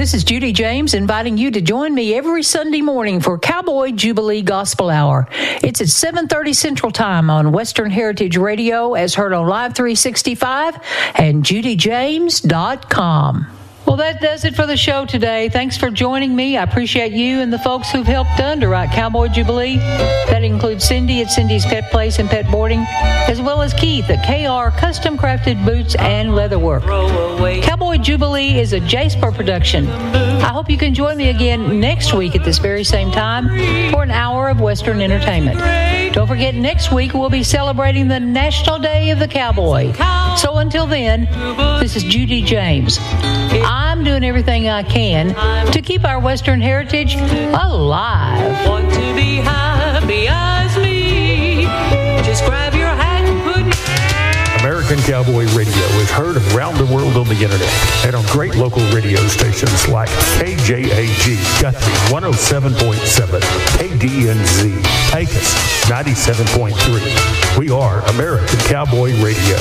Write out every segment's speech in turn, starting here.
This is Judy James inviting you to join me every Sunday morning for Cowboy Jubilee Gospel Hour. It's at 7:30 Central Time on Western Heritage Radio, as heard on Live 365 and judyjames.com. Well, that does it for the show today. Thanks for joining me. I appreciate you and the folks who've helped underwrite Cowboy Jubilee. That includes Cindy at Cindy's Pet Place and Pet Boarding, as well as Keith at KR Custom Crafted Boots and Leatherwork. Cowboy Jubilee is a Jasper production. I hope you can join me again next week at this very same time for an hour of Western entertainment. Don't forget, next week we'll be celebrating the National Day of the Cowboy. So until then, this is Judy James. I'm doing everything I can to keep our Western heritage alive. Want to be happy as me? Just grab your hat and put American Cowboy Radio is heard around the world on the internet and on great local radio stations like KJAG, Guthrie 107.7, KDNZ, Pecos 97.3. We are American Cowboy Radio.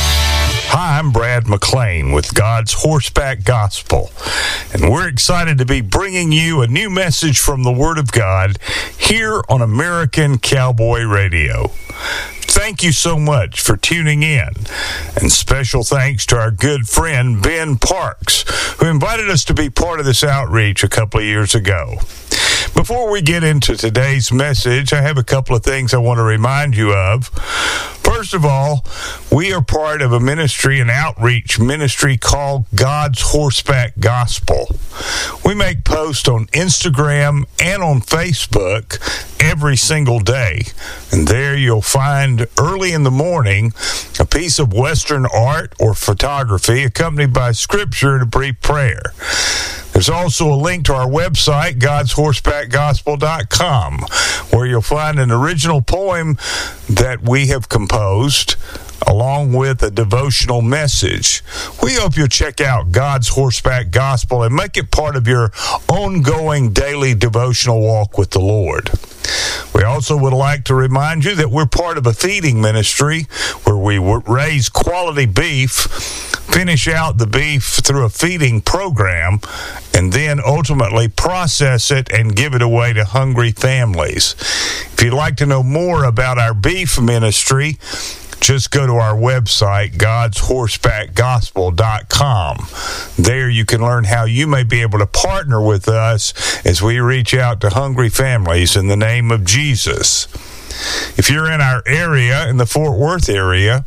Hi, I'm Brad McClain with God's Horseback Gospel, and we're excited to be bringing you a new message from the Word of God here on American Cowboy Radio. Thank you so much for tuning in, and special thanks to our good friend Ben Parks, who invited us to be part of this outreach a couple of years ago. Before we get into today's message, I have a couple of things I want to remind you of. First of all, we are part of a ministry, an outreach ministry called God's Horseback Gospel. We make posts on Instagram and on Facebook every single day. And there you'll find early in the morning a piece of Western art or photography accompanied by scripture and a brief prayer. There's also a link to our website, godshorsebackgospel.com, where you'll find an original poem that we have composed along with a devotional message. We hope you'll check out God's Horseback Gospel and make it part of your ongoing daily devotional walk with the Lord. We also would like to remind you that we're part of a feeding ministry where we raise quality beef, finish out the beef through a feeding program, and then ultimately process it and give it away to hungry families. If you'd like to know more about our beef ministry, just go to our website, godshorsebackgospel.com. There you can learn how you may be able to partner with us as we reach out to hungry families in the name of Jesus. If you're in our area, in the Fort Worth area,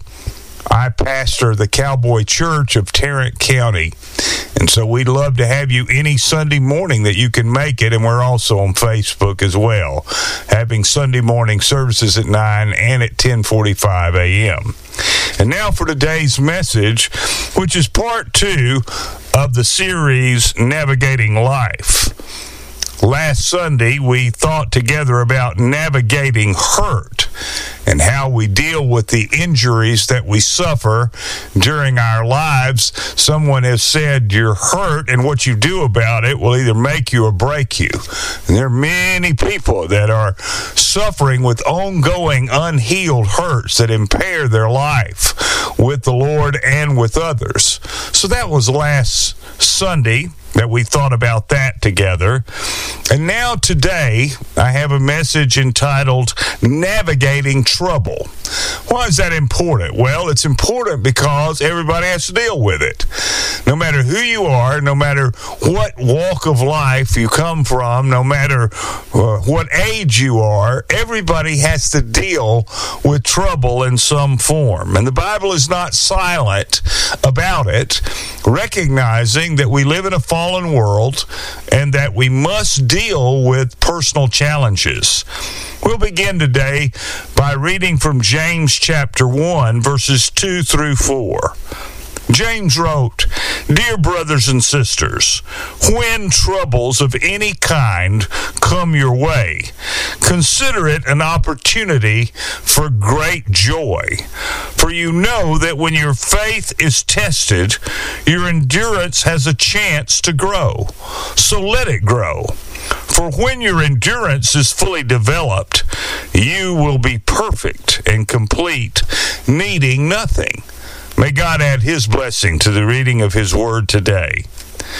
I pastor the Cowboy Church of Tarrant County. And so we'd love to have you any Sunday morning that you can make it. And we're also on Facebook as well, having Sunday morning services at 9 and at 10:45 a.m. And now for today's message, which is part 2 of the series Navigating Life. Last Sunday, we thought together about navigating hurt and how we deal with the injuries that we suffer during our lives. Someone has said you're hurt, and what you do about it will either make you or break you. And there are many people that are suffering with ongoing unhealed hurts that impair their life with the Lord and with others. So that was last Sunday that we thought about that together. And now today, I have a message entitled Navigating Trouble. Why is that important? Well, it's important because everybody has to deal with it. No matter who you are, no matter what walk of life you come from, no matter what age you are, everybody has to deal with trouble in some form. And the Bible is not silent about it, recognizing that we live in a fallen world and that we must deal with personal challenges. We'll begin today by reading from James chapter 1, verses 2 through 4. James wrote, "Dear brothers and sisters, when troubles of any kind come your way, consider it an opportunity for great joy. For you know that when your faith is tested, your endurance has a chance to grow. So let it grow. For when your endurance is fully developed, you will be perfect and complete, needing nothing." May God add His blessing to the reading of His Word today.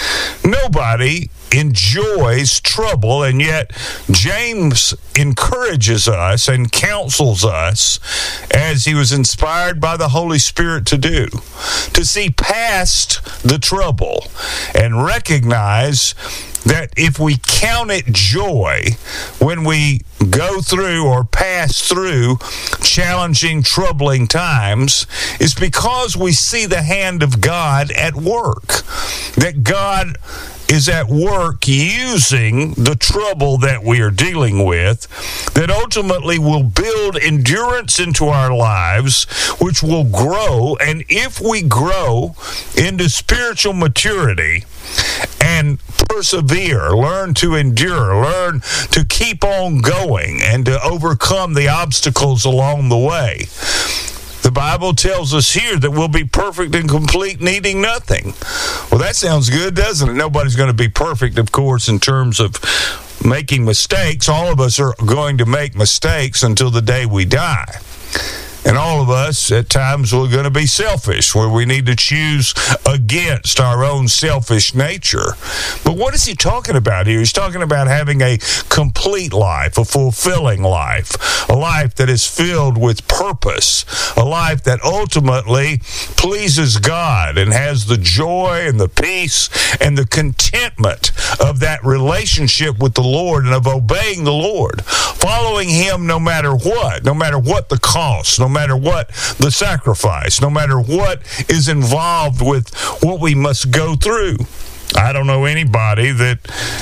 Nobody enjoys trouble, and yet James encourages us and counsels us, as he was inspired by the Holy Spirit to do, to see past the trouble and recognize that if we count it joy when we go through or pass through challenging, troubling times, is because we see the hand of God at work. That God is at work using the trouble that we are dealing with, that ultimately will build endurance into our lives, which will grow. And if we grow into spiritual maturity and persevere, learn to endure, learn to keep on going and to overcome the obstacles along the way, the Bible tells us here that we'll be perfect and complete, needing nothing. Well, that sounds good, doesn't it? Nobody's going to be perfect, of course, in terms of making mistakes. All of us are going to make mistakes until the day we die. And all of us, at times, we're going to be selfish, where we need to choose against our own selfish nature. But what is he talking about here? He's talking about having a complete life, a fulfilling life, a life that is filled with purpose, a life that ultimately pleases God and has the joy and the peace and the contentment of that relationship with the Lord and of obeying the Lord, following him no matter what the cost, no matter what the sacrifice, no matter what is involved with what we must go through. I don't know anybody that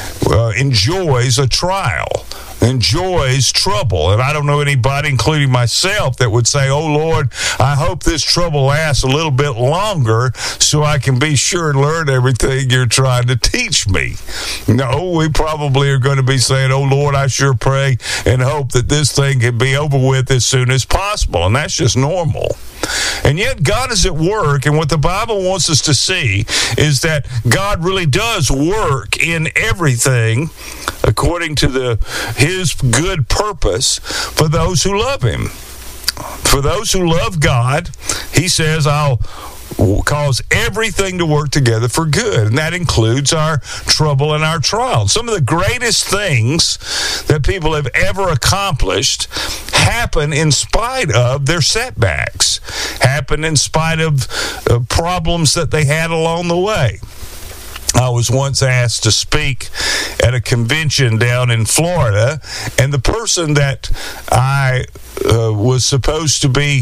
enjoys a trial, enjoys trouble. And I don't know anybody, including myself, that would say, oh, Lord, I hope this trouble lasts a little bit longer so I can be sure and learn everything you're trying to teach me. No, we probably are going to be saying, oh, Lord, I sure pray and hope that this thing can be over with as soon as possible. And that's just normal. And yet God is at work, and what the Bible wants us to see is that God really does work in everything according to his good purpose for those who love him. For those who love God, he says, I'll cause everything to work together for good, and that includes our trouble and our trials. Some of the greatest things that people have ever accomplished happen in spite of their setbacks, happen in spite of problems that they had along the way. I was once asked to speak at a convention down in Florida, and the person that I was supposed to be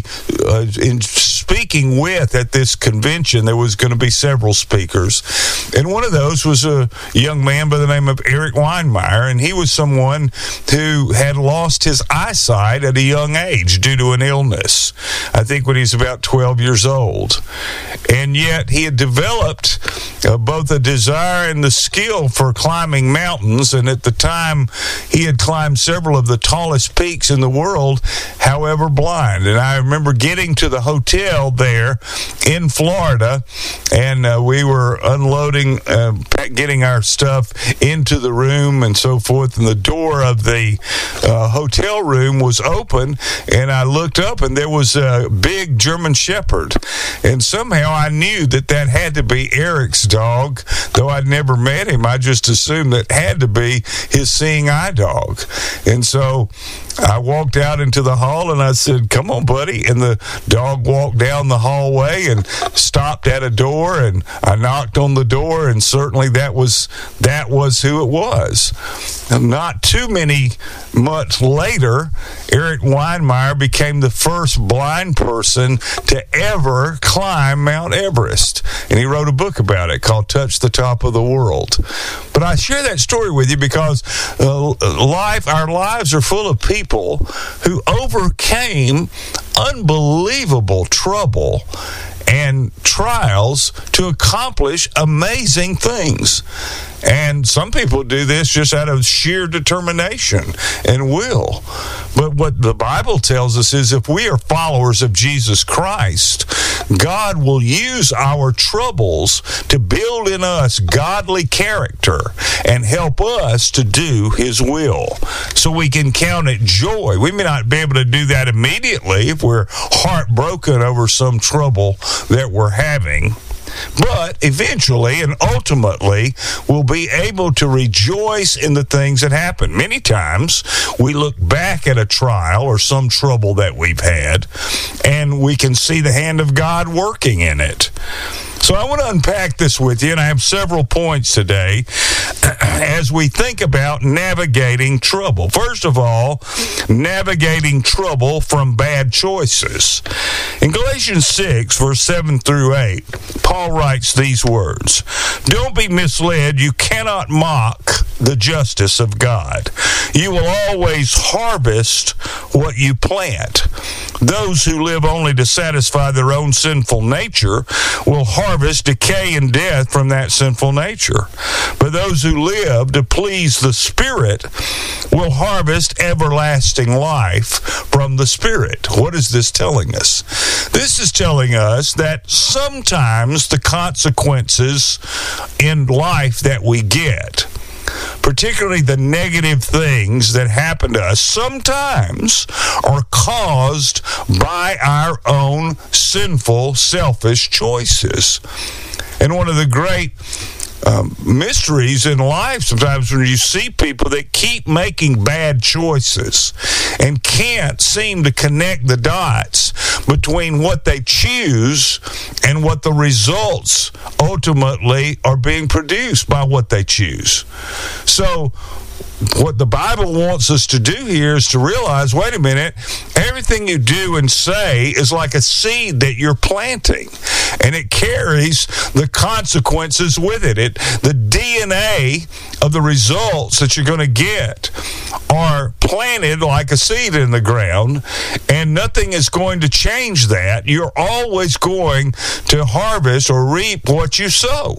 speaking with at this convention, there was going to be several speakers, and one of those was a young man by the name of Eric Weinmeyer, and he was someone who had lost his eyesight at a young age due to an illness, I think when he was about 12 years old. And yet he had developed both a desire and the skill for climbing mountains, and at the time he had climbed several of the tallest peaks in the world, however blind. And I remember getting to the hotel there in Florida, and we were unloading, getting our stuff into the room and so forth, and the door of the hotel room was open, and I looked up, and there was a big German Shepherd, and somehow I knew that had to be Eric's dog, though I'd never met him. I just assumed that had to be his seeing eye dog. And so I walked out into the hall and I said, come on, buddy. And the dog walked down the hallway and stopped at a door, and I knocked on the door, and certainly that was who it was. Not too many months later, Eric Weinmeyer became the first blind person to ever climb Mount Everest. And he wrote a book about it called Touch the Top of the World. But I share that story with you because our lives are full of people who overcame unbelievable trouble and trials to accomplish amazing things. And some people do this just out of sheer determination and will. But what the Bible tells us is if we are followers of Jesus Christ, God will use our troubles to build in us godly character and help us to do his will. So we can count it joy. We may not be able to do that immediately if we're heartbroken over some trouble that we're having. But eventually and ultimately, we'll be able to rejoice in the things that happen. Many times, we look back at a trial or some trouble that we've had, and we can see the hand of God working in it. So I want to unpack this with you, and I have several points today as we think about navigating trouble. First of all, navigating trouble from bad choices. In Galatians 6, verse 7 through 8, Paul writes these words, "Don't be misled. You cannot mock the justice of God. You will always harvest what you plant. Those who live only to satisfy their own sinful nature will harvest decay and death from that sinful nature. But those who live to please the Spirit will harvest everlasting life from the Spirit." What is this telling us? This is telling us that sometimes the consequences in life that we get, particularly the negative things that happen to us, sometimes are caused by our own sinful, selfish choices. And one of the great mysteries in life sometimes when you see people that keep making bad choices and can't seem to connect the dots between what they choose and what the results ultimately are being produced by what they choose. So what the Bible wants us to do here is to realize, wait a minute, everything you do and say is like a seed that you're planting, and it carries the consequences with it. The DNA of the results that you're going to get are planted like a seed in the ground, and nothing is going to change that. You're always going to harvest or reap what you sow.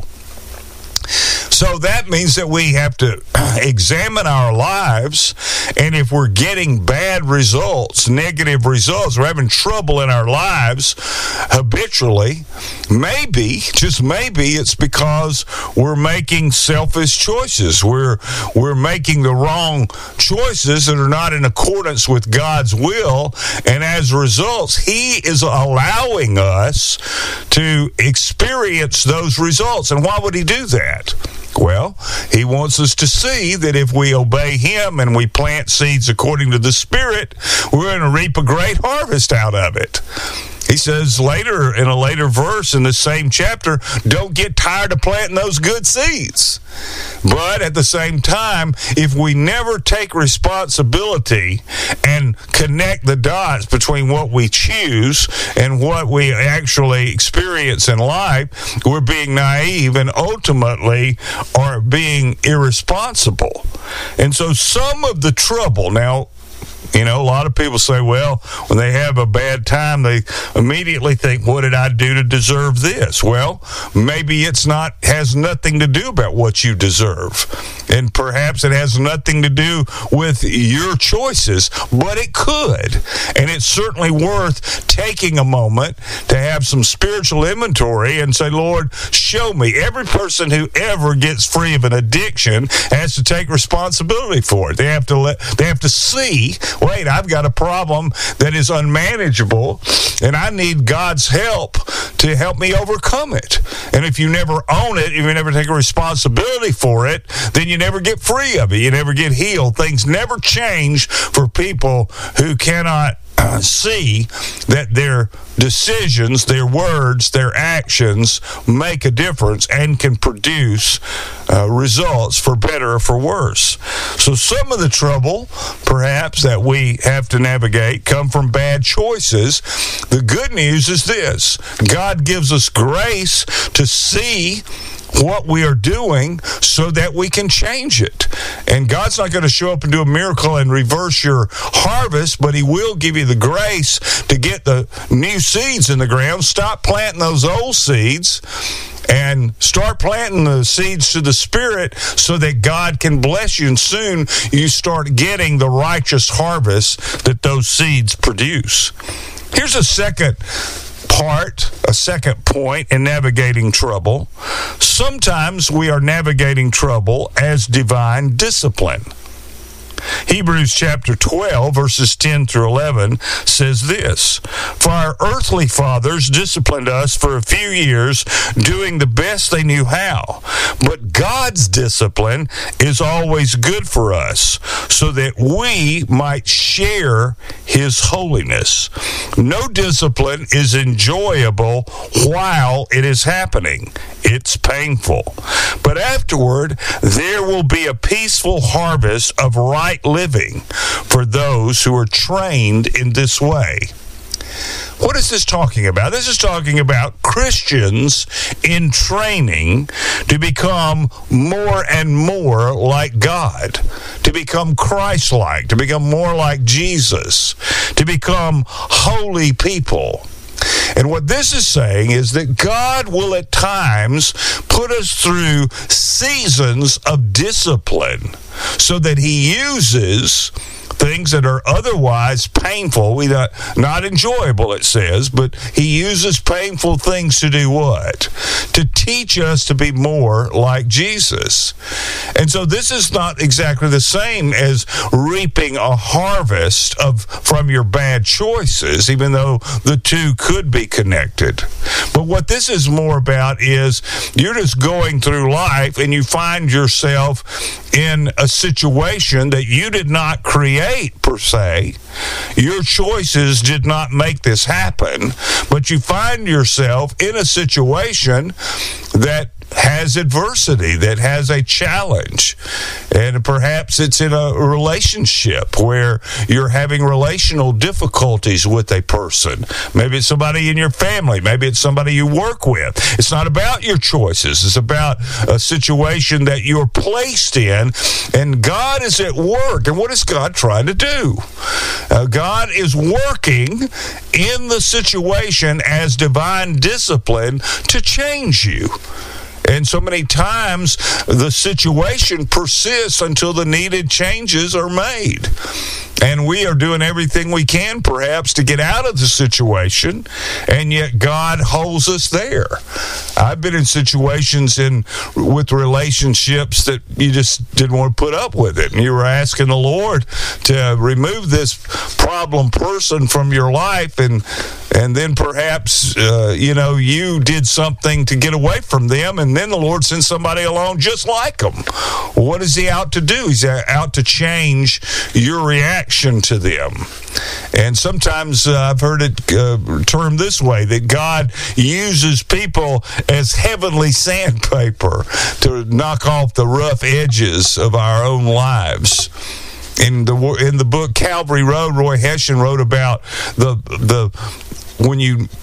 So that means that we have to examine our lives, and if we're getting bad results, negative results, we're having trouble in our lives habitually, maybe, just maybe, it's because we're making selfish choices. We're making the wrong choices that are not in accordance with God's will, and as a result, He is allowing us to experience those results. And why would He do that? Well, He wants us to see that if we obey Him and we plant seeds according to the Spirit, we're going to reap a great harvest out of it. He says later, in a later verse in the same chapter, don't get tired of planting those good seeds. But at the same time, if we never take responsibility and connect the dots between what we choose and what we actually experience in life, we're being naive and ultimately are being irresponsible. And so some of the trouble, now, you know, a lot of people say, well, when they have a bad time, they immediately think, what did I do to deserve this? Well, maybe has nothing to do about what you deserve. And perhaps it has nothing to do with your choices, but it could. And it's certainly worth taking a moment to have some spiritual inventory and say, Lord, show me. Every person who ever gets free of an addiction has to take responsibility for it. They have to see, wait, I've got a problem that is unmanageable, and I need God's help to help me overcome it. And if you never own it, if you never take a responsibility for it, then you never get free of it. You never get healed. Things never change for people who cannot see that their decisions, their words, their actions make a difference and can produce results for better or for worse. So some of the trouble, perhaps, that we have to navigate come from bad choices. The good news is this: God gives us grace to see what we are doing so that we can change it. And God's not going to show up and do a miracle and reverse your harvest, but He will give you the grace to get the new seeds in the ground. Stop planting those old seeds and start planting the seeds to the Spirit so that God can bless you, and soon you start getting the righteous harvest that those seeds produce. Here's a second point in navigating trouble. Sometimes we are navigating trouble as divine discipline. Hebrews chapter 12, verses 10 through 11 says this: "For our earthly fathers disciplined us for a few years, doing the best they knew how. But God's discipline is always good for us, so that we might share his holiness. No discipline is enjoyable while it is happening. It's painful. But afterward, there will be a peaceful harvest of right living for those who are trained in this way." What is this talking about? This is talking about Christians in training to become more and more like God, to become Christ-like, to become more like Jesus, to become holy people. And what this is saying is that God will at times put us through seasons of discipline so that he uses things that are otherwise painful, not enjoyable, it says, but he uses painful things to do what? To teach us to be more like Jesus. And so this is not exactly the same as reaping a harvest from your bad choices, even though the two could be connected. But what this is more about is you're just going through life and you find yourself in a situation that you did not create per se. Your choices did not make this happen, but you find yourself in a situation that has adversity, that has a challenge. And perhaps it's in a relationship where you're having relational difficulties with a person. Maybe it's somebody in your family. Maybe it's somebody you work with. It's not about your choices. It's about a situation that you're placed in, and God is at work. And what is God trying to do? God is working in the situation as divine discipline to change you. And so many times the situation persists until the needed changes are made. And we are doing everything we can, perhaps, to get out of the situation, and yet God holds us there. I've been in situations with relationships that you just didn't want to put up with it, and you were asking the Lord to remove this problem person from your life, and then perhaps you did something to get away from them, and then the Lord sends somebody along just like them. What is he out to do? He's out to change your reaction to them. And sometimes I've heard it termed this way, that God uses people as heavenly sandpaper to knock off the rough edges of our own lives. In the book Calvary Road, Roy Hession wrote about when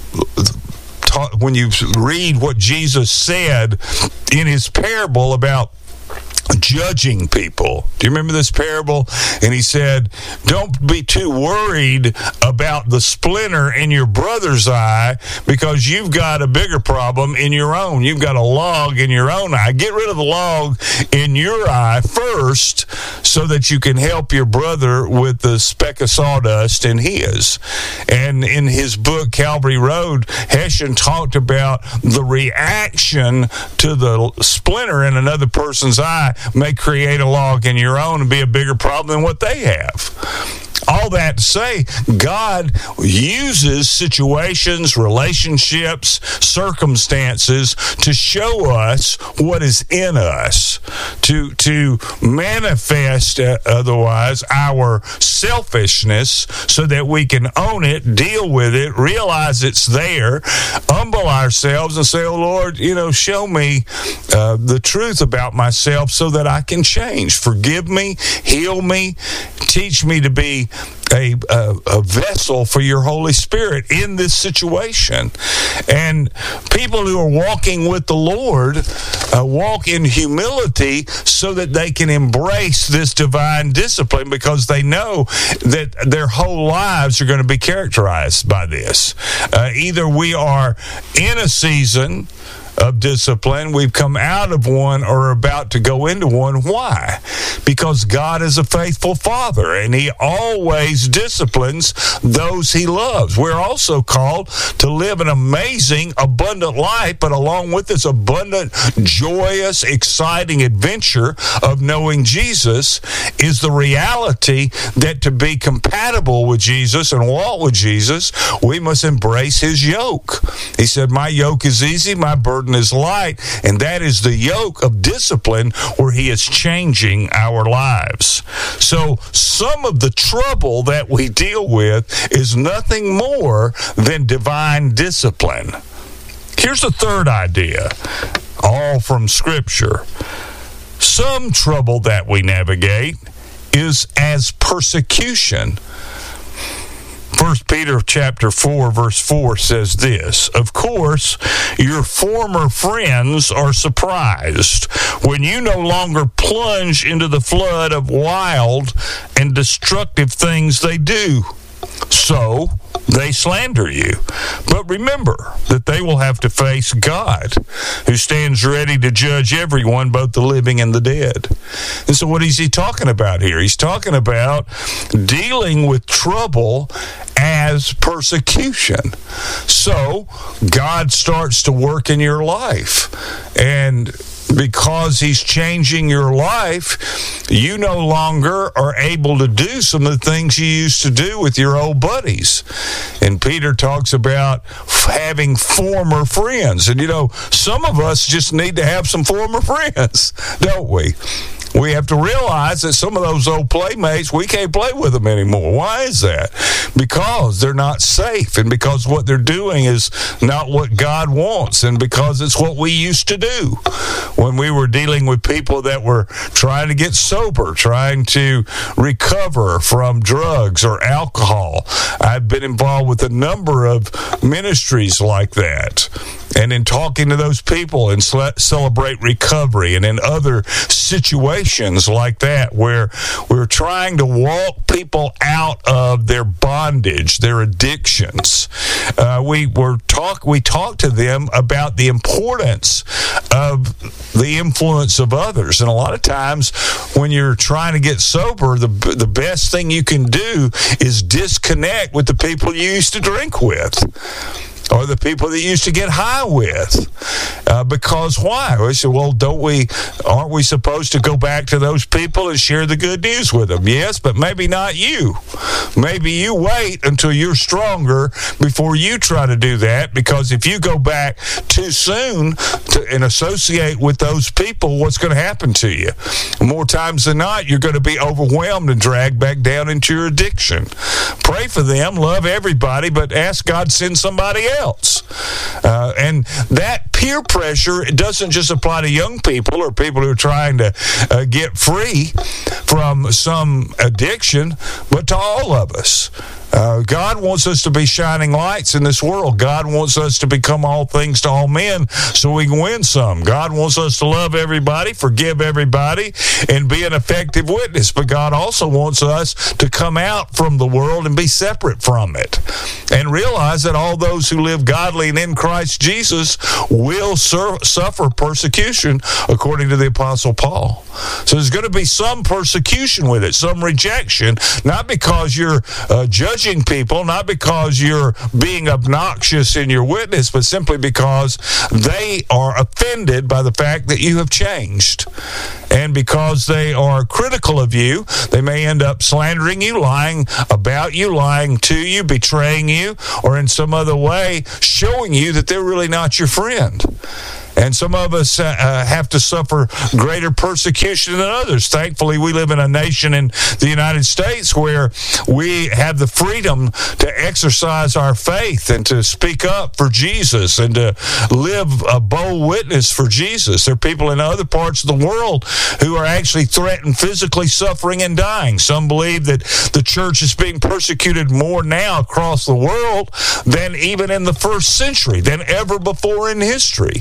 you read what Jesus said in his parable about judging people. Do you remember this parable? And he said, don't be too worried about the splinter in your brother's eye, because you've got a bigger problem in your own. You've got a log in your own eye. Get rid of the log in your eye first so that you can help your brother with the speck of sawdust in his. And in his book, Calvary Road, Hession talked about the reaction to the splinter in another person's eye may create a log in your own and be a bigger problem than what they have. All that to say, God uses situations, relationships, circumstances to show us what is in us, to manifest otherwise our selfishness so that we can own it, deal with it, realize it's there, humble ourselves and say, oh Lord, show me the truth about myself so that I can change. Forgive me, heal me, teach me to be a vessel for your Holy Spirit in this situation. And people who are walking with the Lord walk in humility so that they can embrace this divine discipline, because they know that their whole lives are going to be characterized by this. Either we are in a season of discipline. We've come out of one or are about to go into one. Why? Because God is a faithful Father, and He always disciplines those He loves. We're also called to live an amazing, abundant life, but along with this abundant, joyous, exciting adventure of knowing Jesus is the reality that to be compatible with Jesus and walk with Jesus, we must embrace His yoke. He said, my yoke is easy, my burden is light, and that is the yoke of discipline where He is changing our lives. So some of the trouble that we deal with is nothing more than divine discipline. Here's the third idea, all from Scripture. Some trouble that we navigate is as persecution. 1 Peter chapter 4, verse 4 says this, of course, your former friends are surprised when you no longer plunge into the flood of wild and destructive things they do. So they slander you. But remember that they will have to face God, who stands ready to judge everyone, both the living and the dead. And so what is he talking about here? He's talking about dealing with trouble as persecution. So God starts to work in your life, and because He's changing your life, you no longer are able to do some of the things you used to do with your old buddies. And Peter talks about having former friends. And, some of us just need to have some former friends, don't we? We have to realize that some of those old playmates, we can't play with them anymore. Why is that? Because they're not safe, and because what they're doing is not what God wants, and because it's what we used to do when we were dealing with people that were trying to get sober, trying to recover from drugs or alcohol. I've been involved with a number of ministries like that. And in talking to those people and celebrate recovery, and in other situations like that where we're trying to walk people out of their bondage, their addictions, we talked to them about the importance of the influence of others. And a lot of times when you're trying to get sober, the best thing you can do is disconnect with the people you used to drink with, or the people that you used to get high with. Because why? We say, well, aren't we supposed to go back to those people and share the good news with them? Yes, but maybe not you. Maybe you wait until you're stronger before you try to do that, because if you go back too soon and associate with those people, what's going to happen to you? More times than not, you're going to be overwhelmed and dragged back down into your addiction. Pray for them, love everybody, but ask God to send somebody else. And that peer pressure, it doesn't just apply to young people or people who are trying to get free from some addiction, but to all of us. God wants us to be shining lights in this world. God wants us to become all things to all men so we can win some. God wants us to love everybody, forgive everybody, and be an effective witness. But God also wants us to come out from the world and be separate from it, and realize that all those who live godly and in Christ Jesus will suffer persecution, according to the Apostle Paul. So there's going to be some persecution with it, some rejection, not because you're judging people, not because you're being obnoxious in your witness, but simply because they are offended by the fact that you have changed. And because they are critical of you, they may end up slandering you, lying about you, lying to you, betraying you, or in some other way showing you that they're really not your friend. And some of us have to suffer greater persecution than others. Thankfully, we live in a nation in the United States where we have the freedom to exercise our faith and to speak up for Jesus and to live a bold witness for Jesus. There are people in other parts of the world who are actually threatened, physically suffering and dying. Some believe that the church is being persecuted more now across the world than even in the first century, than ever before in history. And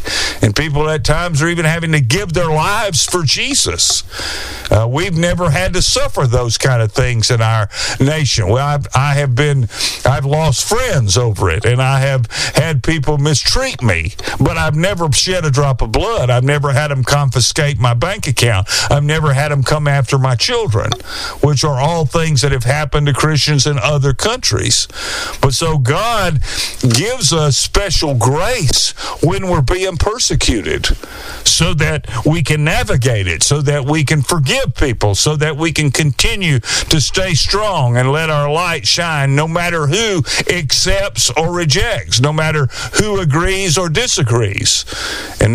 And people at times are even having to give their lives for Jesus. We've never had to suffer those kind of things in our nation. Well, I've lost friends over it, and I have had people mistreat me, but I've never shed a drop of blood. I've never had them confiscate my bank account. I've never had them come after my children, which are all things that have happened to Christians in other countries. But so God gives us special grace when we're being persecuted so that we can navigate it, so that we can forgive people, so that we can continue to stay strong and let our light shine no matter who accepts or rejects, no matter who agrees or disagrees. And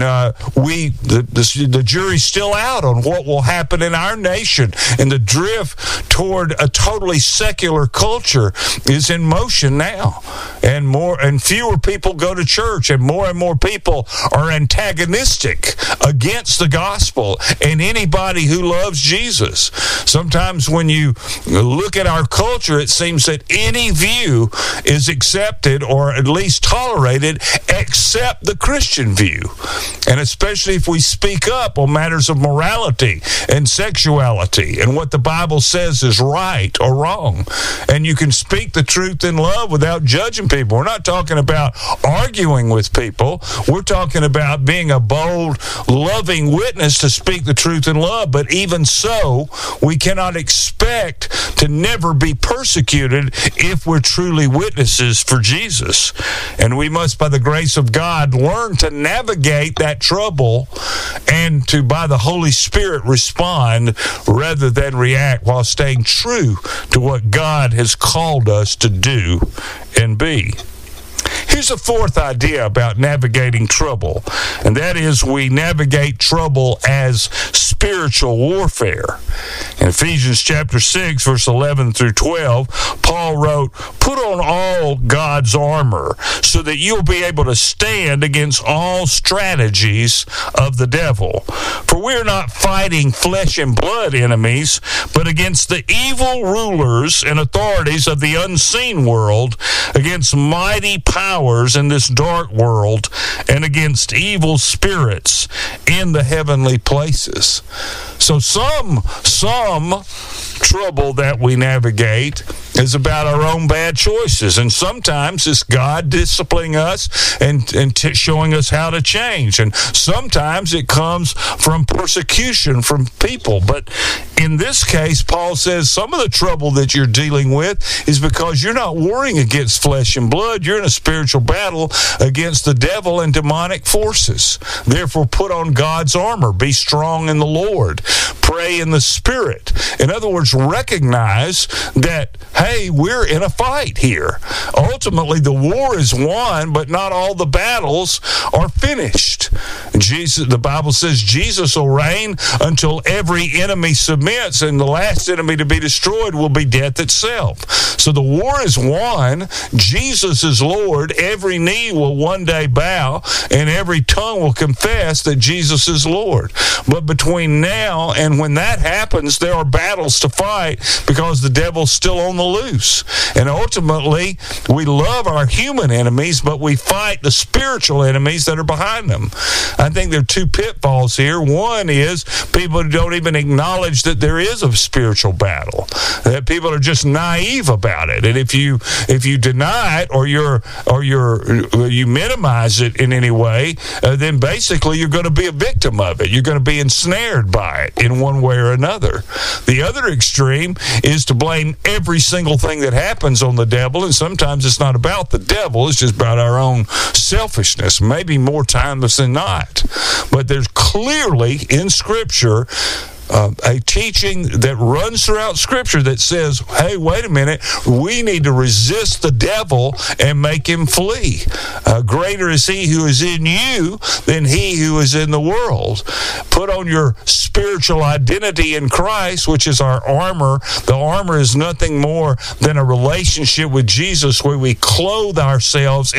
the jury's still out on what will happen in our nation, and the drift toward a totally secular culture is in motion now. And fewer people go to church, and more people are antagonistic against the gospel and anybody who loves Jesus. Sometimes when you look at our culture, it seems that any view is accepted or at least tolerated except the Christian view. And especially if we speak up on matters of morality and sexuality and what the Bible says is right or wrong. And you can speak the truth in love without judging people. We're not talking about arguing with people. We're talking about being a bold, loving witness to speak the truth in love. But even so, we cannot expect to never be persecuted if we're truly witnesses for Jesus. And we must, by the grace of God, learn to navigate that trouble and to, by the Holy Spirit, respond rather than react, while staying true to what God has called us to do and be. Here's a fourth idea about navigating trouble, and that is we navigate trouble as spiritual warfare. In Ephesians chapter 6, verse 11 through 12, Paul wrote, "Put on all God's armor so that you'll be able to stand against all strategies of the devil. For we're not fighting flesh and blood enemies, but against the evil rulers and authorities of the unseen world, against mighty powers in this dark world, and against evil spirits in the heavenly places." So some trouble that we navigate is about our own bad choices, and sometimes it's God disciplining us and showing us how to change, and sometimes it comes from persecution from people. But in this case, Paul says some of the trouble that you're dealing with is because you're not warring against flesh and blood. You're in a spiritual battle against the devil and demonic forces. Therefore, put on God's armor. Be strong in the Lord. Pray in the Spirit. In other words, recognize that, hey, we're in a fight here. Ultimately, the war is won, but not all the battles are finished. The Bible says Jesus will reign until every enemy submits, and the last enemy to be destroyed will be death itself. So the war is won. Jesus is Lord. Every knee will one day bow, and every tongue will confess that Jesus is Lord. But between now and when that happens, there are battles to fight because the devil's still on the loose. And ultimately, we love our human enemies, but we fight the spiritual enemies that are behind them. I think there are two pitfalls here. One is people who don't even acknowledge that there is a spiritual battle, that people are just naive about it. And if you deny it or you minimize it in any way, then basically you're going to be a victim of it. You're going to be ensnared by it in one way or another. The other extreme is to blame every single thing that happens on the devil, and sometimes it's not about the devil, it's just about our own selfishness, maybe more times than not. But there's clearly in Scripture a teaching that runs throughout Scripture that says, hey, wait a minute, we need to resist the devil and make him flee. Greater is he who is in you than he who is in the world. Put on your spiritual identity in Christ, which is our armor. The armor is nothing more than a relationship with Jesus where we clothe ourselves